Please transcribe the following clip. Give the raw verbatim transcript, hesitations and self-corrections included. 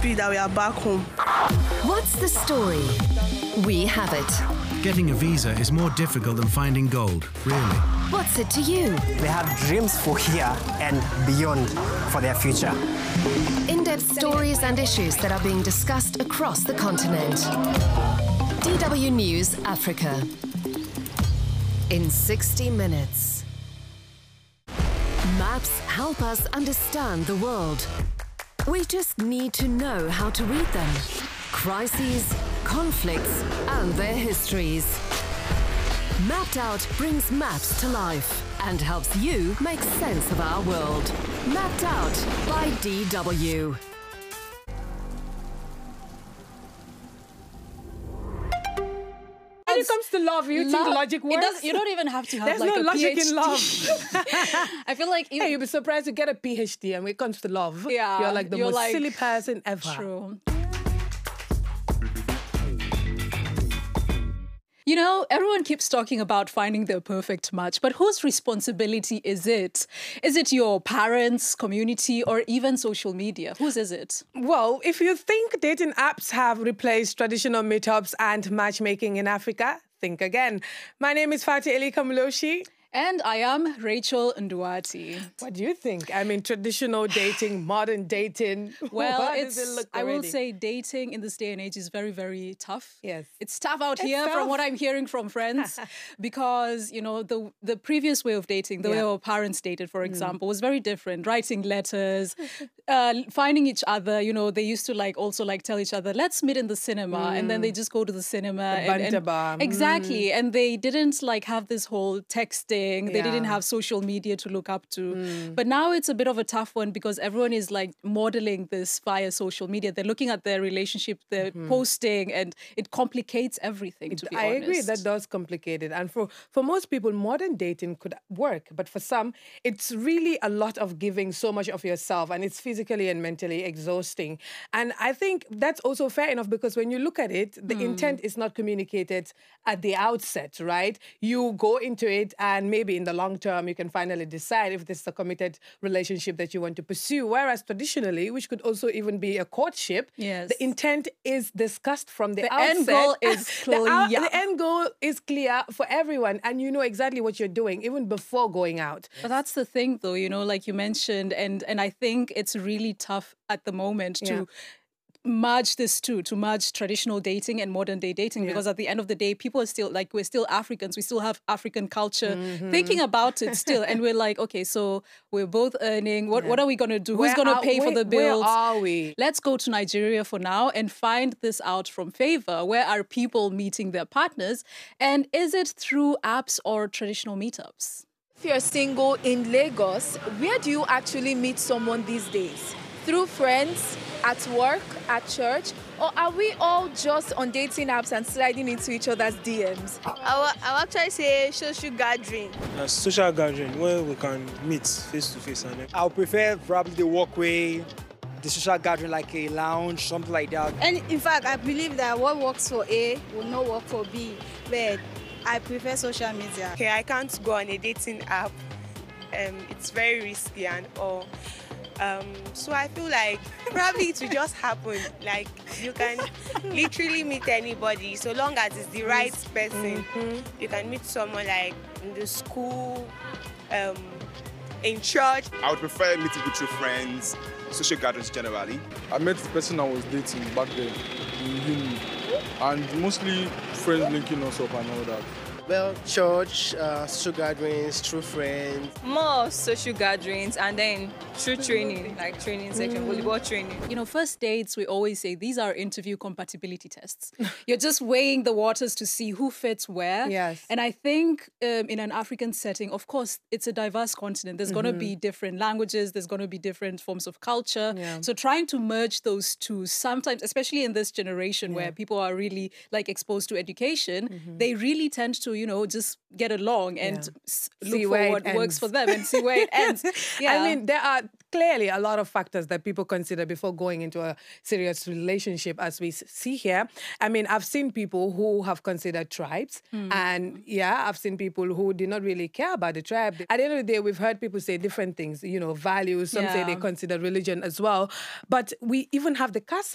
happy that we are back home. What's the story? We have it. Getting a visa is more difficult than finding gold, really. What's it to you? They have dreams for here and beyond for their future. In-depth stories and issues that are being discussed across the continent. D W News Africa. In sixty minutes. Maps help us understand the world. We just need to know how to read them. Crises, conflicts, and their histories. Mapped Out brings maps to life and helps you make sense of our world. Mapped Out by D W. When it comes to love, you love, think logic works? It does, you don't even have to have There's like no a logic P H D. in love. I feel like... Hey, you'll be surprised to get a P H D, and when it comes to love, yeah, you're like the you're most like, silly person ever. True. You know, everyone keeps talking about finding their perfect match, but whose responsibility is it? Is it your parents, community, or even social media? Whose is it? Well, if you think dating apps have replaced traditional meetups and matchmaking in Africa, think again. My name is Fatih Eli Kamuloshi. And I am Rachel Nduati. What do you think? I mean, traditional dating, modern dating. Well, it's, does it look I will already? say dating in this day and age is very, very tough. Yes. It's tough out It's here tough. from what I'm hearing from friends because, you know, the the previous way of dating, the Yeah. way our parents dated, for example, mm. was very different. Writing letters, uh, finding each other, you know, they used to like also like tell each other, let's meet in the cinema. Mm. And then they just go to the cinema. The and, and, bar. Exactly. Mm. And they didn't like have this whole texting. They Yeah. didn't have social media to look up to. Mm. But now it's a bit of a tough one because everyone is like modeling this via social media. They're looking at their relationship, they're mm-hmm. posting, and it complicates everything, to be I honest. agree, that does complicate it. And for, for most people, modern dating could work. But for some, it's really a lot of giving so much of yourself, and it's physically and mentally exhausting. And I think that's also fair enough because when you look at it, the mm. intent is not communicated at the outset, right? You go into it and maybe in the long term, you can finally decide if this is a committed relationship that you want to pursue. Whereas traditionally, which could also even be a courtship, yes. the intent is discussed from the, the outset. End goal is clear. the, out, the end goal is clear for everyone, and you know exactly what you're doing even before going out. But that's the thing, though, you know, like you mentioned, and and I think it's really tough at the moment to. Yeah. merge this two, to merge traditional dating and modern day dating, yeah. because at the end of the day, people are still like, we're still Africans, we still have African culture, mm-hmm. thinking about it still. And we're like, okay, so we're both earning. What, yeah. what are we going to do? Where Who's going to pay where, for the bills? Where are we? Let's go to Nigeria for now and find this out from Favor. Where are people meeting their partners? And is it through apps or traditional meetups? If you're single in Lagos, where do you actually meet someone these days? Through friends, at work, at church, or are we all just on dating apps and sliding into each other's D Ms? I will, I will actually say social gathering. A social gathering where we can meet face to face. And I would prefer probably the walkway, the social gathering like a lounge, something like that. And in fact, I believe that what works for A will not work for B, but I prefer social media. Okay, I can't go on a dating app. Um, it's very risky and all. Um, so I feel like probably it will just happen. Like you can literally meet anybody so long as it's the right person. Mm-hmm. You can meet someone like in the school, um, in church. I would prefer meeting with your friends, social gatherings generally. I met the person I was dating back then in uni, and mostly friends linking us up and all that. Well, church, uh, social gatherings, true friends. More social gatherings and then true training, like training section, mm. volleyball training. You know, first dates, we always say these are interview compatibility tests. You're just weighing the waters to see who fits where. Yes. And I think um, in an African setting, of course, it's a diverse continent. There's mm-hmm. going to be different languages. There's going to be different forms of culture. Yeah. So trying to merge those two, sometimes, especially in this generation yeah. where people are really like exposed to education, mm-hmm. they really tend to, you know, just get along and yeah. look see for what ends. works for them and see where it ends. Yeah. I mean, there are clearly a lot of factors that people consider before going into a serious relationship, as we see here. I mean, I've seen people who have considered tribes, mm. and yeah, I've seen people who did not really care about the tribe. At the end of the day, we've heard people say different things, you know, values. Some yeah. say they consider religion as well. But we even have the caste